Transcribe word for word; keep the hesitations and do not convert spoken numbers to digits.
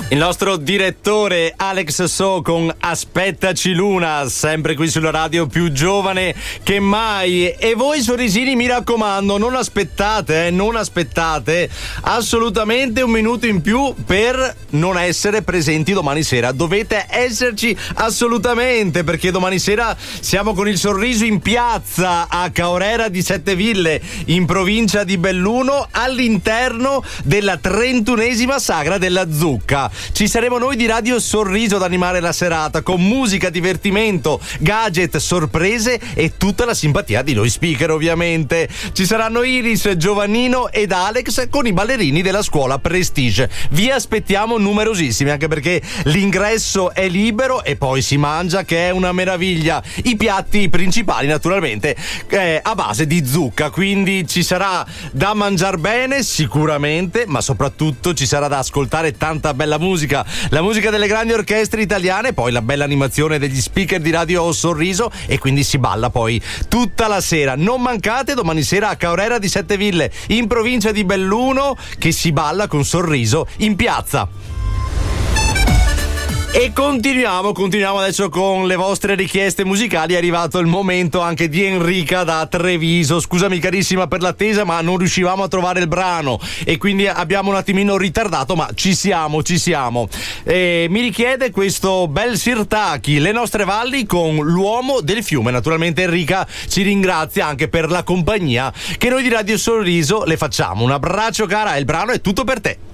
Il nostro direttore Alex So con Aspettaci Luna, sempre qui sulla radio più giovane che mai. E voi sorrisini, mi raccomando, non aspettate, eh, non aspettate assolutamente un minuto in più per non essere presenti domani sera. Dovete esserci assolutamente, perché domani sera siamo con il Sorriso in piazza a Caorera di Setteville, in provincia di Belluno, all'interno della trentunesima sagra della zucca. Ci saremo noi di Radio Sorriso ad animare la serata con musica, divertimento, gadget, sorprese e tutta la simpatia di noi speaker, ovviamente. Ci saranno Iris, Giovannino ed Alex con i ballerini della scuola Prestige. Vi aspettiamo numerosissimi, anche perché l'ingresso è libero e poi si mangia, che è una meraviglia. I piatti principali naturalmente eh, a base di zucca, quindi ci sarà da mangiar bene sicuramente, ma soprattutto ci sarà da ascoltare tanta bella musica, la musica delle grandi orchestre italiane, poi la bella animazione degli speaker di Radio Sorriso, e quindi si balla poi tutta la sera. Non mancate domani sera a Caorera di Setteville, in provincia di Belluno, che si balla con Sorriso in piazza. E continuiamo, continuiamo adesso con le vostre richieste musicali. È arrivato il momento anche di Enrica da Treviso. Scusami carissima per l'attesa, ma non riuscivamo a trovare il brano e quindi abbiamo un attimino ritardato, ma ci siamo, ci siamo. E mi richiede questo bel Sirtaki, Le nostre valli, con L'uomo del fiume. Naturalmente Enrica ci ringrazia anche per la compagnia che noi di Radio Sorriso le facciamo. Un abbraccio cara, e il brano è tutto per te.